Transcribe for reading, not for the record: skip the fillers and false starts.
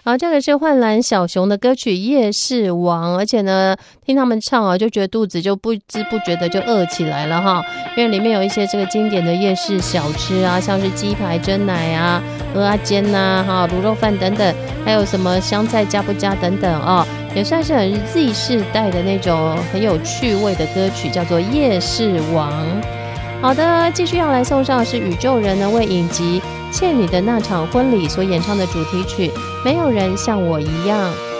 好，这个是幻蓝小熊的歌曲《夜市王》，而且呢，听他们唱啊，就觉得肚子就不知不觉的就饿起来了哈。因为里面有一些这个经典的夜市小吃啊，像是鸡排、蒸奶啊、蚵仔煎呐、哈卤肉饭等等，还有什么香菜加不加等等哦，也算是很 Z 世代的那种很有趣味的歌曲，叫做《夜市王》。好的，继续要来送上的是宇宙人呢为影集《倩女的那场婚礼》所演唱的主题曲《没有人像我一样》。